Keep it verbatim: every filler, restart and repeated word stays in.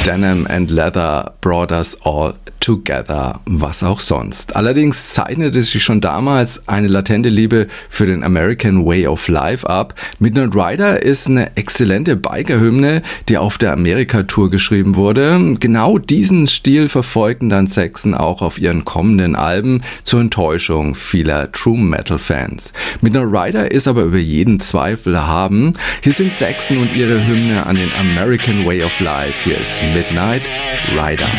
Denim and Leather brought us all together, was auch sonst. Allerdings zeichnete sich schon damals eine latente Liebe für den American Way of Life ab. Midnight Rider ist eine exzellente Biker-Hymne, die auf der Amerika-Tour geschrieben wurde. Genau diesen Stil verfolgten dann Saxon auch auf ihren kommenden Alben, zur Enttäuschung vieler True Metal-Fans. Midnight Rider ist aber über jeden Zweifel erhaben. Hier sind Saxon und ihre Hymne an den American Way of Life. Hier ist Midnight Rider.